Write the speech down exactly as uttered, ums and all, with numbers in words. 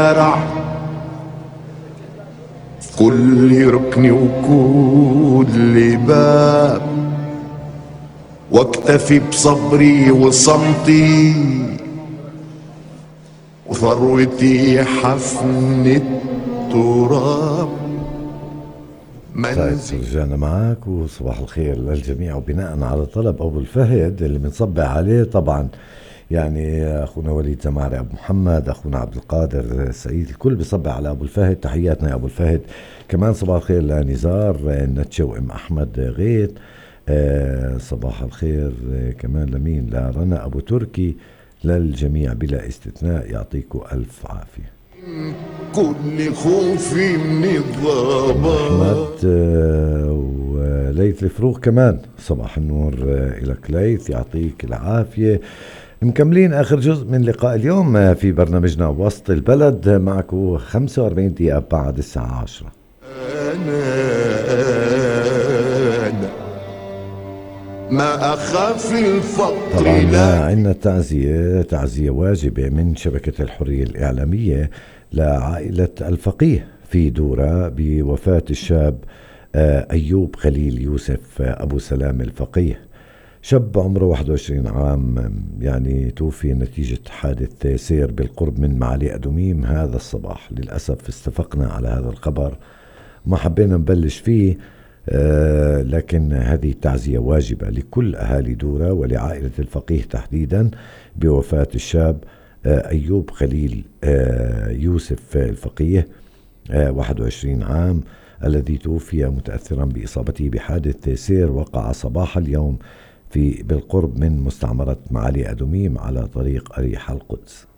كل ركن وكل باب، واكتفي بصبري وصمتي وثروتي حفن التراب. طيب رجعنا معك وصباح الخير للجميع. وبناء على طلب أبو الفهد اللي بنصبح عليه طبعا، يعني أخونا وليد زماري أبو محمد، أخونا عبد القادر سعيد، الكل بيصبح على أبو الفهد. تحياتنا يا أبو الفهد. كمان صباح الخير لنزار نتشة وإم أحمد غيث. آه صباح الخير آه كمان لمين؟ لرنا أبو تركي. للجميع بلا استثناء يعطيكم ألف عافية. كل خوفي من الضباب. أحمد آه وليث الفروخ كمان صباح النور آه إلك ليث، يعطيك العافية. مكملين آخر جزء من لقاء اليوم في برنامجنا وسط البلد، معكم خمسة وأربعين دقيقة بعد الساعة عشرة. أنا أنا ما أخاف الفقر. طبعا عندنا تعزية تعزية واجبة من شبكة الحرية الإعلامية لعائلة الفقيه في دورة بوفاة الشاب أيوب خليل يوسف أبو سلام الفقيه. شاب عمره واحد وعشرين عام، يعني توفي نتيجة حادث سير بالقرب من معالي أدوميم هذا الصباح. للأسف استفقنا على هذا الخبر، ما حبينا نبلش فيه، آه لكن هذه التعزية واجبة لكل أهالي دورة ولعائلة الفقيه تحديدا بوفاة الشاب آه أيوب خليل آه يوسف الفقيه آه واحد وعشرين عام، الذي توفي متأثرا بإصابته بحادث سير وقع صباح اليوم في بالقرب من مستعمرة معالي أدوميم على طريق أريحة القدس.